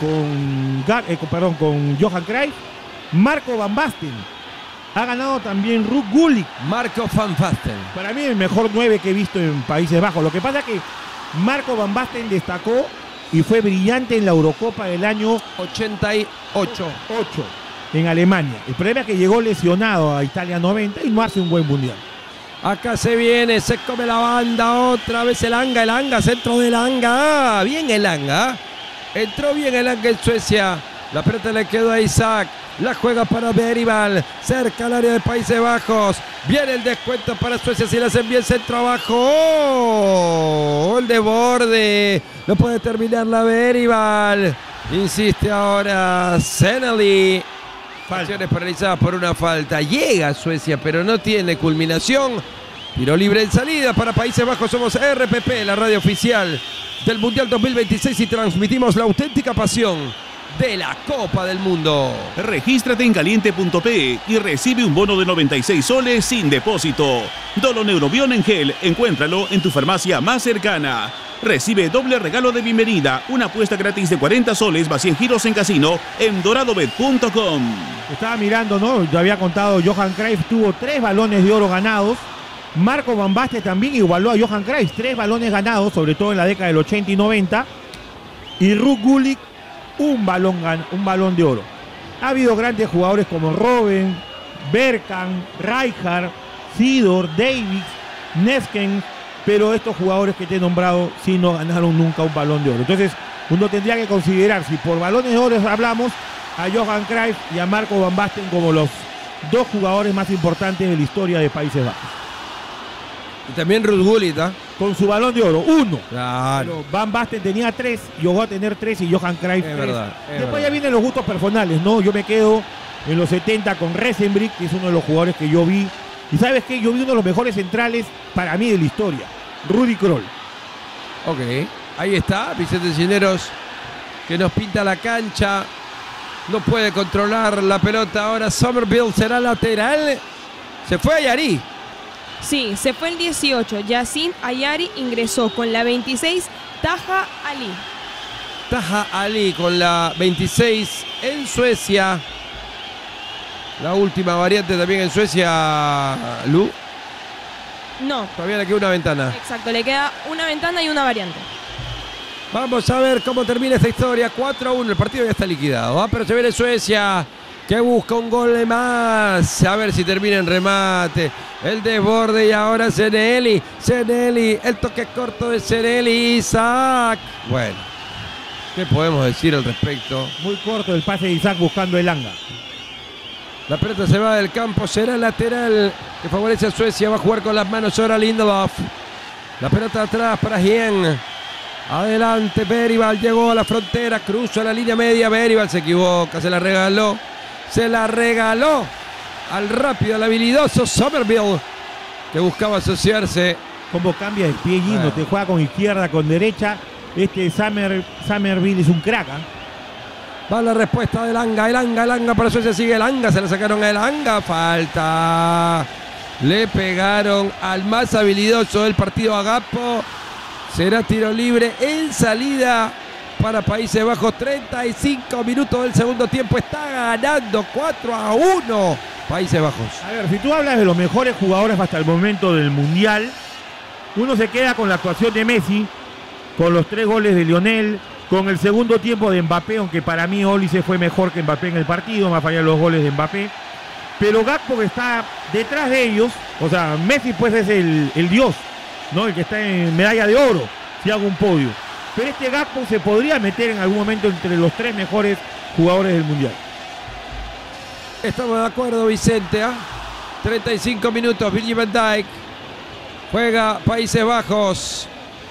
[SPEAKER 2] con Johan Cruyff. Marco Van Basten. Ha ganado también Ruud Gullit.
[SPEAKER 1] Marco Van Basten.
[SPEAKER 2] Para mí el mejor 9 que he visto en Países Bajos. Lo que pasa es que Marco Van Basten destacó y fue brillante en la Eurocopa del año
[SPEAKER 1] 88
[SPEAKER 2] en Alemania. El problema es que llegó lesionado a Italia 90 y no hace un buen mundial.
[SPEAKER 1] Acá se viene, se come la banda, otra vez el Anga, centro del Anga. Bien el Anga. Entró bien el Anga en Suecia. La pelota le quedó a Isaac. La juega para Berival. Cerca al área de Países Bajos. Viene el descuento para Suecia. Si le hacen bien centro abajo. ¡Oh! Gol de borde. No puede terminar la Berival. Insiste ahora Seneli. Acciones paralizadas por una falta. Llega Suecia, pero no tiene culminación. Tiro libre en salida para Países Bajos. Somos RPP, la radio oficial del Mundial 2026 y transmitimos la auténtica pasión de la Copa del Mundo.
[SPEAKER 4] Regístrate en caliente.pe y recibe un bono de 96 soles sin depósito. Doloneurobion en gel, encuéntralo en tu farmacia más cercana. Recibe doble regalo de bienvenida, una apuesta gratis de 40 soles más 100 giros en casino en doradobet.com.
[SPEAKER 2] Estaba mirando, ¿no? Yo había contado, Johan Cruyff tuvo 3 balones de oro ganados. Marco Van Basten también igualó a Johan Cruyff, 3 balones ganados, sobre todo en la década del 80 y 90. Y Ruud Gullit, un balón de oro. Ha habido grandes jugadores como Robben, Bergkamp, Rijkaard, Seedorf, Davies, Neeskens, pero estos jugadores que te he nombrado sí no ganaron nunca un balón de oro. Entonces uno tendría que considerar, si por balones de oro hablamos, a Johan Cruyff y a Marco Van Basten como los 2 jugadores más importantes de la historia de Países Bajos.
[SPEAKER 1] Y también Ruud Gullit, ¿eh?
[SPEAKER 2] Con su balón de oro, 1.
[SPEAKER 1] Claro.
[SPEAKER 2] Pero Van Basten tenía 3, llegó a tener 3 y Johan Cruyff 3.
[SPEAKER 1] Verdad,
[SPEAKER 2] Después ya vienen los gustos personales, ¿no? Yo me quedo en los 70 con Resenbrich, que es uno de los jugadores que yo vi. Y ¿sabes qué? Yo vi uno de los mejores centrales para mí de la historia, Rudi Krol.
[SPEAKER 1] Ok, ahí está Vicente Cisneros, que nos pinta la cancha. No puede controlar la pelota ahora. Somerville será lateral. Se fue a Yari.
[SPEAKER 3] Sí, se fue el 18. Yacine Ayari ingresó con la 26. Taha Ali.
[SPEAKER 1] Taha Ali con la 26 en Suecia. La última variante también en Suecia, Lu.
[SPEAKER 3] No.
[SPEAKER 1] Todavía le queda una ventana.
[SPEAKER 3] Exacto, le queda una ventana y una variante.
[SPEAKER 1] Vamos a ver cómo termina esta historia. 4-1, el partido ya está liquidado, ¿eh? Pero se viene Suecia, que busca un gol más. A ver si termina en remate. El desborde y ahora Seneli. Seneli, el toque corto de Seneli. Isaac. Bueno, ¿qué podemos decir al respecto?
[SPEAKER 2] Muy corto el pase de Isaac buscando el Anga.
[SPEAKER 1] La pelota se va del campo, será lateral que favorece a Suecia. Va a jugar con las manos ahora Lindelof. La pelota atrás para Hien. Adelante Berival, llegó a la frontera, cruzó la línea media. Berival se equivoca, se la regaló. Se la regaló al rápido, al habilidoso Somerville, que buscaba asociarse.
[SPEAKER 2] Cómo cambia el pie Gino, te juega con izquierda, con derecha. Somerville es un crack, ¿eh?
[SPEAKER 1] Va la respuesta del Anga, el Anga para Suecia, sigue el Anga, se la sacaron a el Anga, falta. Le pegaron al más habilidoso del partido, a Gakpo. Será tiro libre en salida para Países Bajos. 35 minutos del segundo tiempo, está ganando 4-1 Países Bajos.
[SPEAKER 2] A ver, si tú hablas de los mejores jugadores hasta el momento del Mundial, uno se queda con la actuación de Messi, con los 3 goles de Lionel, con el segundo tiempo de Mbappé, aunque para mí Olise fue mejor que Mbappé en el partido, más allá de los goles de Mbappé. Pero Gakpo, que está detrás de ellos, o sea, Messi pues es el dios, ¿no? El que está en medalla de oro, si hago un podio. Pero este Gakpo se podría meter en algún momento entre los 3 mejores jugadores del Mundial.
[SPEAKER 1] Estamos de acuerdo, Vicente. 35 minutos, Virgil van Dijk. Juega Países Bajos.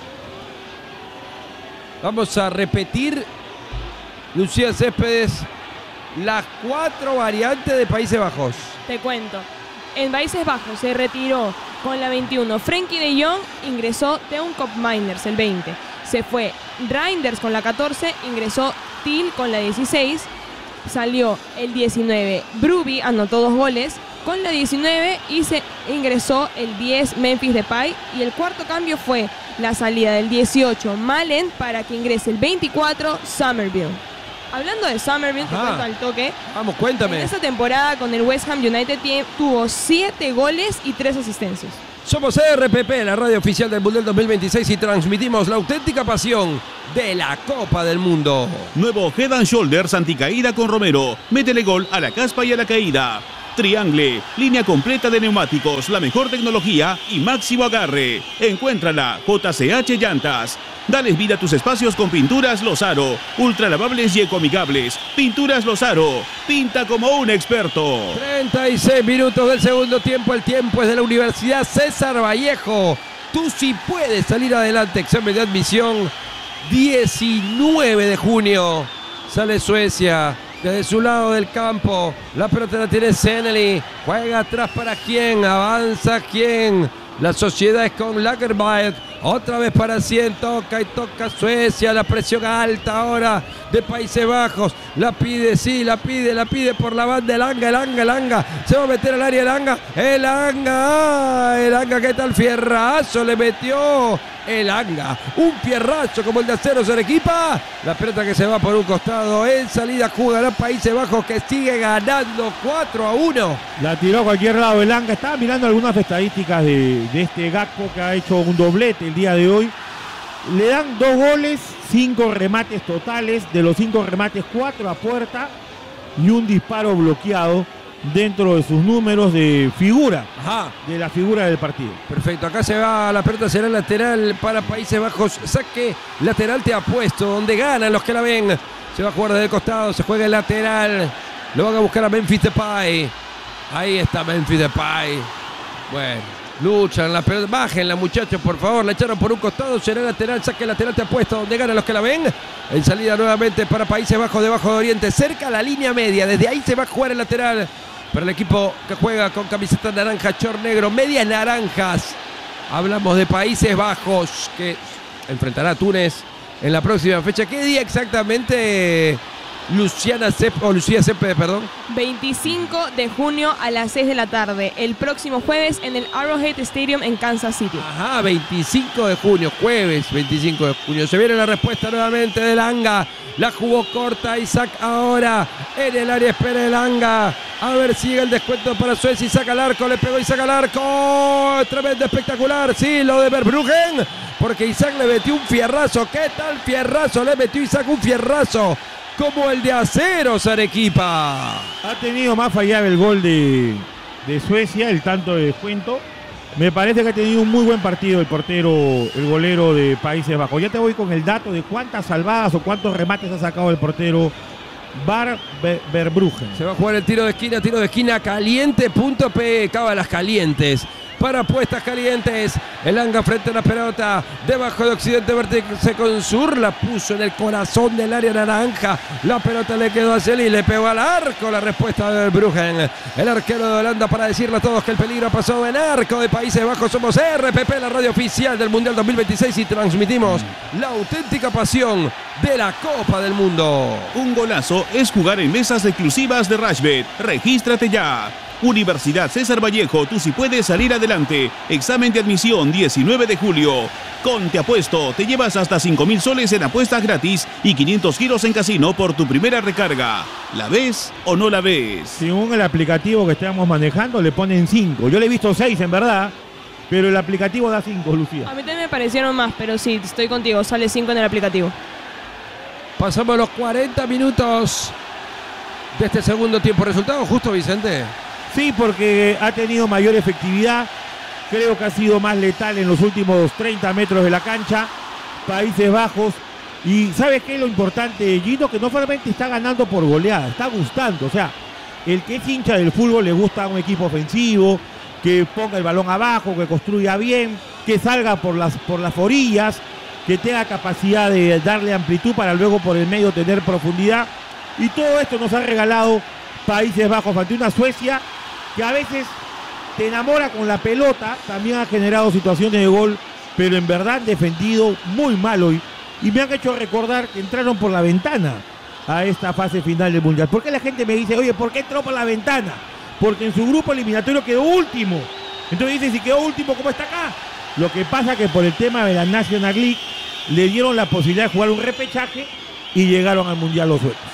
[SPEAKER 1] Vamos a repetir, Lucía Céspedes, las 4 variantes de Países Bajos.
[SPEAKER 3] Te cuento. En Países Bajos se retiró con la 21 Frenkie de Jong, ingresó Teun Koopmeiners el 20. Se fue Reinders con la 14, ingresó Til con la 16. Salió el 19 Brobbey, anotó 2 goles con la 19 y se ingresó el 10 Memphis Depay. Y el cuarto cambio fue la salida del 18 Malen para que ingrese el 24 Summerville. Hablando de Summerville, te cuento al toque.
[SPEAKER 1] Vamos, cuéntame.
[SPEAKER 3] En esta temporada con el West Ham United tuvo 7 goles y 3 asistencias.
[SPEAKER 1] Somos RPP, la radio oficial del Mundial 2026, y transmitimos la auténtica pasión de la Copa del Mundo.
[SPEAKER 4] Nuevo Head and Shoulders anticaída con Romero. Métele gol a la caspa y a la caída. Triangle, línea completa de neumáticos, la mejor tecnología y máximo agarre. Encuéntrala, JCH Llantas. Dales vida a tus espacios con Pinturas Lozaro. Ultra lavables y ecoamigables. Pinturas Lozaro. Pinta como un experto.
[SPEAKER 1] 36 minutos del segundo tiempo. El tiempo es de la Universidad César Vallejo. Tú sí puedes salir adelante. Examen de admisión 19 de junio. Sale Suecia. Desde su lado del campo, la pelota la tiene Seneli. Juega atrás para quién, avanza quién. La sociedad es con Lagerbielke. Otra vez para 100, toca y toca Suecia. La presión alta ahora de Países Bajos. La pide, sí, la pide por la banda. El Anga. Se va a meter al área el Anga, ¿qué tal? Fierrazo le metió el Anga. Un fierrazo como el de Aceros Arequipa. La pelota que se va por un costado. En salida jugará Países Bajos, que sigue ganando 4-1.
[SPEAKER 2] La tiró a cualquier lado el Anga. Estaba mirando algunas estadísticas de este Gakpo, que ha hecho un doblete el día de hoy. Le dan 2 goles, 5 remates totales. De los 5 remates, 4 a puerta y un disparo bloqueado dentro de sus números de figura. De la figura del partido.
[SPEAKER 1] Perfecto, acá se va la pelota, será lateral para Países Bajos. Saque lateral te apuesto, donde ganan los que la ven. Se va a jugar desde el costado, se juega el lateral. Lo van a buscar a Memphis Depay. Ahí está Memphis Depay. Bueno, luchan la pelota. Bájenla, muchachos, por favor. La echaron por un costado, será lateral. Saque lateral te apuesto, donde ganan los que la ven. En salida nuevamente para Países Bajos, debajo de Oriente, cerca a la línea media. Desde ahí se va a jugar el lateral para el equipo que juega con camiseta naranja, short negro, medias naranjas. Hablamos de Países Bajos, que enfrentará a Túnez en la próxima fecha. ¿Qué día exactamente, Lucía Céspedes, perdón?
[SPEAKER 3] 25 de junio a las 6 de la tarde. El próximo jueves en el Arrowhead Stadium en Kansas City.
[SPEAKER 1] 25 de junio, jueves 25 de junio. Se viene la respuesta nuevamente del Anga. La jugó corta Isaac ahora. En el área espera el Anga. A ver si llega el descuento para Suecia. Isaac al arco, le pegó Isaac al arco. Tremendo, espectacular. Sí, lo de Verbruggen. Porque Isaac le metió un fierrazo. ¿Qué tal fierrazo? Le metió Isaac un fierrazo como el de Aceros Arequipa.
[SPEAKER 2] Ha tenido más fallado el gol de Suecia, el tanto de descuento. Me parece que ha tenido un muy buen partido el portero, el golero de Países Bajos. Ya te voy con el dato de cuántas salvadas o cuántos remates ha sacado el portero Verbruggen.
[SPEAKER 1] Se va a jugar el tiro de esquina caliente.pe, cábalas calientes. Para apuestas calientes, el Anga frente a la pelota, debajo de Occidente Vértice con Sur, la puso en el corazón del área naranja, la pelota le quedó a Celi, le pegó al arco, la respuesta de Bruggen, el arquero de Holanda, para decirle a todos que el peligro ha pasado en arco de Países Bajos. Somos RPP, la radio oficial del Mundial 2026, y transmitimos la auténtica pasión de la Copa del Mundo.
[SPEAKER 4] Un golazo es jugar en mesas exclusivas de Rashbet. Regístrate ya. Universidad César Vallejo, tú sí puedes salir adelante. Examen de admisión 19 de julio. Con Te Apuesto, te llevas hasta 5,000 soles en apuestas gratis y 500 giros en casino por tu primera recarga. ¿La ves o no la ves?
[SPEAKER 2] Según el aplicativo que estamos manejando, le ponen 5. Yo le he visto 6 en verdad, pero el aplicativo da 5, Lucía.
[SPEAKER 3] A mí también me parecieron más, pero sí, estoy contigo, sale 5 en el aplicativo.
[SPEAKER 1] Pasamos los 40 minutos de este segundo tiempo. ¿Resultado justo, Vicente?
[SPEAKER 2] Sí, porque ha tenido mayor efectividad. Creo que ha sido más letal en los últimos 30 metros de la cancha. Países Bajos. Y ¿sabes qué es lo importante, Gino? Que no solamente está ganando por goleada, está gustando. O sea, el que es hincha del fútbol le gusta un equipo ofensivo, que ponga el balón abajo, que construya bien, que salga por las orillas, que tenga capacidad de darle amplitud para luego por el medio tener profundidad. Y todo esto nos ha regalado Países Bajos ante una Suecia que a veces te enamora con la pelota, también ha generado situaciones de gol, pero en verdad han defendido muy mal hoy. Y me han hecho recordar que entraron por la ventana a esta fase final del Mundial. ¿Por qué la gente me dice, oye, ¿por qué entró por la ventana? Porque en su grupo eliminatorio quedó último. Entonces dicen, si quedó último, ¿cómo está acá? Lo que pasa es que por el tema de la National League le dieron la posibilidad de jugar un repechaje y llegaron al Mundial los suecos.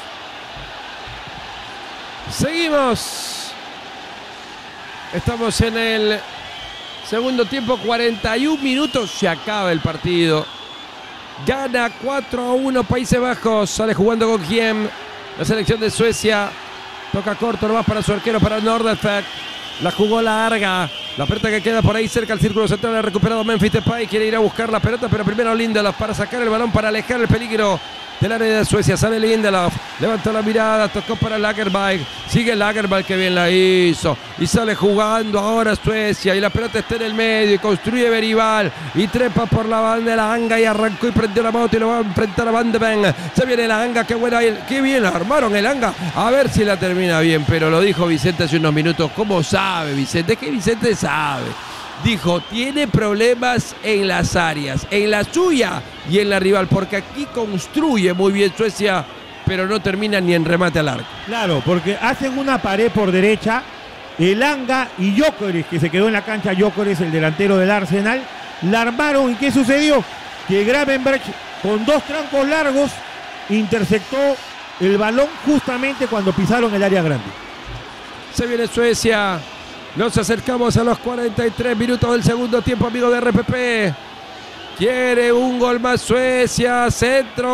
[SPEAKER 1] Seguimos. Estamos en el segundo tiempo, 41 minutos. Se acaba el partido. Gana 4-1 Países Bajos. Sale jugando con Kiem. La selección de Suecia. Toca corto nomás para su arquero, para Nordefeld. La jugó larga. La pelota que queda por ahí cerca al círculo central. Ha recuperado Memphis Depay. Quiere ir a buscar la pelota, pero primero Lindelof para sacar el balón, para alejar el peligro del área de Suecia. Sale Lindelof. Levantó la mirada. Tocó para Lagerberg. Sigue Lagerberg, que bien la hizo. Y sale jugando ahora Suecia. Y la pelota está en el medio. Y construye Berival. Y trepa por la banda de la Anga. Y arrancó y prendió la moto. Y lo va a enfrentar a Van de Ven. Se viene la Anga. Qué buena. Qué bien la armaron el Anga. A ver si la termina bien. Pero lo dijo Vicente hace unos minutos. ¿Cómo sabe Vicente? Es que Vicente sabe. Dijo, tiene problemas en las áreas, en la suya y en la rival, porque aquí construye muy bien Suecia, pero no termina ni en remate al arco.
[SPEAKER 2] Claro, porque hacen una pared por derecha, Elanga y Gyökeres, que se quedó en la cancha. Gyökeres, el delantero del Arsenal, la armaron. ¿Y qué sucedió? Que Gravenberch, con dos trancos largos, interceptó el balón justamente cuando pisaron el área grande.
[SPEAKER 1] Se viene Suecia. Nos acercamos a los 43 minutos del segundo tiempo, amigo de RPP. Quiere un gol más Suecia. Centro.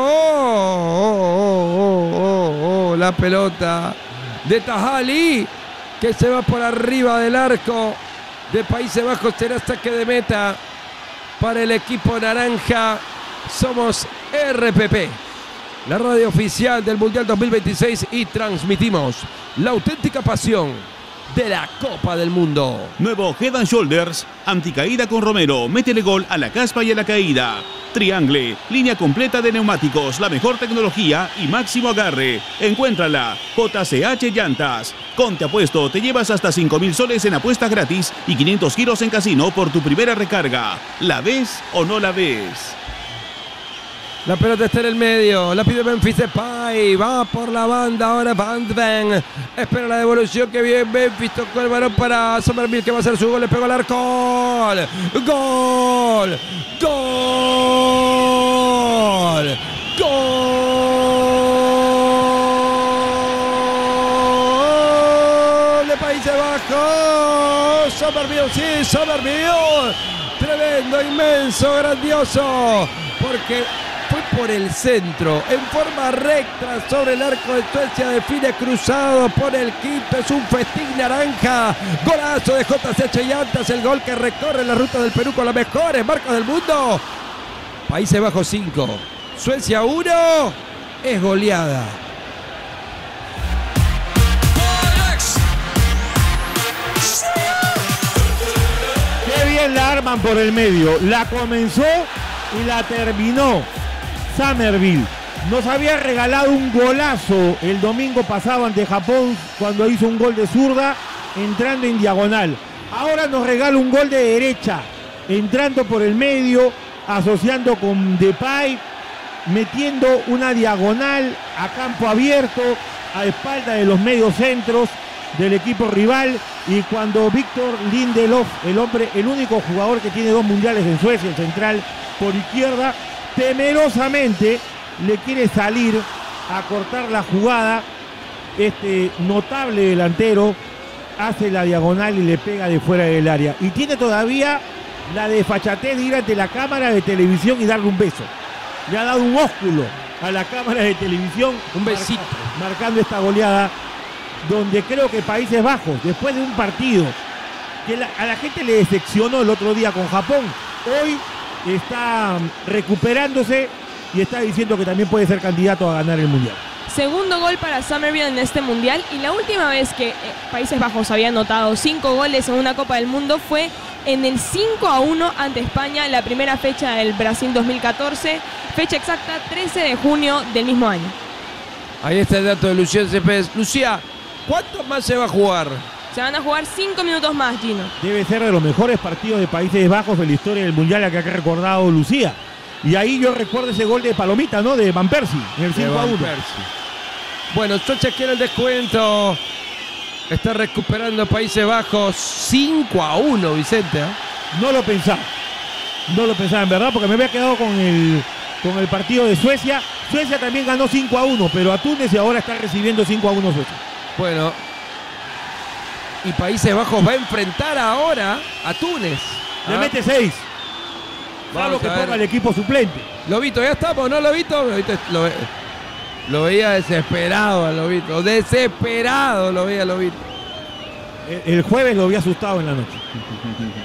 [SPEAKER 1] La pelota de Tahali, que se va por arriba del arco de Países Bajos. Será saque de meta para el equipo naranja. Somos RPP, la radio oficial del Mundial 2026, y transmitimos la auténtica pasión de la Copa del Mundo.
[SPEAKER 4] Nuevo Head & Shoulders, anticaída con Romero. Métele gol a la caspa y a la caída. Triangle, línea completa de neumáticos, la mejor tecnología y máximo agarre. Encuéntrala, JCH Llantas. Con Te Apuesto te llevas hasta 5.000 soles en apuestas gratis y 500 giros en casino por tu primera recarga. ¿La ves o no la ves?
[SPEAKER 1] La pelota está en el medio, la pide Memphis Depay, va por la banda ahora Van de Ven. Espera la devolución, que bien Memphis, tocó el balón para Somerville, que va a hacer su gol, le pegó al arco. ¡Gol! ¡Gol! ¡Gol! De Países Bajos. Somerville, sí, Somerville. Tremendo, inmenso, grandioso, porque fue por el centro, en forma recta sobre el arco de Suecia, define cruzado, pone el quinto, es un festín naranja. Golazo de JCH Llantas, el gol que recorre la ruta del Perú con las mejores marcas del mundo. Países Bajos 5, Suecia 1, es goleada.
[SPEAKER 2] Qué bien la arman por el medio, la comenzó y la terminó Somerville. Nos había regalado un golazo el domingo pasado ante Japón cuando hizo un gol de zurda entrando en diagonal. Ahora nos regala un gol de derecha, entrando por el medio, asociando con Depay, metiendo una diagonal a campo abierto, a espalda de los mediocentros del equipo rival. Y cuando Victor Lindelof, el único jugador que tiene 2 mundiales en Suecia, el central por izquierda, temerosamente le quiere salir a cortar la jugada, este notable delantero hace la diagonal y le pega de fuera del área. Y tiene todavía la desfachatez de ir ante la cámara de televisión y darle un beso. Le ha dado un ósculo a la cámara de televisión.
[SPEAKER 1] Un besito.
[SPEAKER 2] Marcando esta goleada, donde creo que Países Bajos, después de un partido que a la gente le decepcionó el otro día con Japón, hoy está recuperándose y está diciendo que también puede ser candidato a ganar el Mundial.
[SPEAKER 3] Segundo gol para Summerville en este Mundial, y la última vez que Países Bajos había anotado 5 goles en una Copa del Mundo fue en el 5-1 ante España en la primera fecha del Brasil 2014, fecha exacta 13 de junio del mismo año.
[SPEAKER 1] Ahí está el dato de Lucía Cepeda. Lucía, ¿cuánto más se va a jugar?
[SPEAKER 3] Se van a jugar 5 minutos más, Gino.
[SPEAKER 2] Debe ser de los mejores partidos de Países Bajos en la historia del Mundial, a que ha recordado Lucía. Y ahí yo recuerdo ese gol de Palomita, ¿no? De Van Persie, en el 5-1.
[SPEAKER 1] Bueno, Suecia quiere el descuento. Está recuperando Países Bajos 5-1, Vicente.
[SPEAKER 2] No lo pensaba. No lo pensaba, en verdad, porque me había quedado con el partido de Suecia. Suecia también ganó 5-1, pero a Túnez y ahora está recibiendo 5-1 Suecia.
[SPEAKER 1] Bueno, y Países Bajos va a enfrentar ahora a Túnez.
[SPEAKER 2] Le mete 6.
[SPEAKER 1] Vamos
[SPEAKER 2] Salvo que
[SPEAKER 1] a ver.
[SPEAKER 2] ponga el equipo suplente.
[SPEAKER 1] Lobito, ya estamos, ¿no, Lobito? Lo veía desesperado a Lobito. Desesperado lo veía Lobito.
[SPEAKER 2] El jueves lo había asustado en la noche.